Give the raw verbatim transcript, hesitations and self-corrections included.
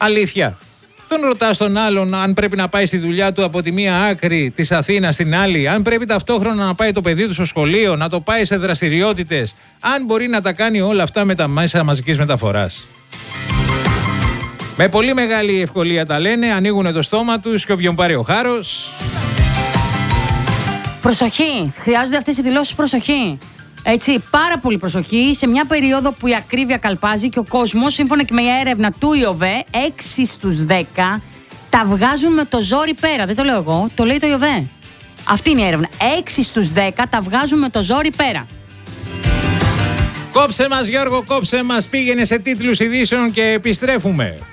Αλήθεια. Τον ρωτάς τον άλλον αν πρέπει να πάει στη δουλειά του από τη μία άκρη της Αθήνας στην άλλη, αν πρέπει ταυτόχρονα να πάει το παιδί του στο σχολείο, να το πάει σε δραστηριότητες, αν μπορεί να τα κάνει όλα αυτά με τα μέσα μαζικής μεταφοράς. Με πολύ μεγάλη ευκολία τα λένε, ανοίγουν το στόμα τους και όποιον πάρει ο χάρος. Προσοχή, χρειάζονται αυτές οι δηλώσεις προσοχή. Έτσι, πάρα πολύ προσοχή σε μια περίοδο που η ακρίβεια καλπάζει και ο κόσμος, σύμφωνα και με μια έρευνα του ΙΟΒΕ, έξι στους δέκα τα βγάζουν με το ζόρι πέρα. Δεν το λέω εγώ, το λέει το ΙΟΒΕ. Αυτή είναι η έρευνα. έξι στους δέκα τα βγάζουν με το ζόρι πέρα. Κόψε μας Γιώργο, κόψε μας, πήγαινε σε τίτλους ειδήσεων και επιστρέφουμε.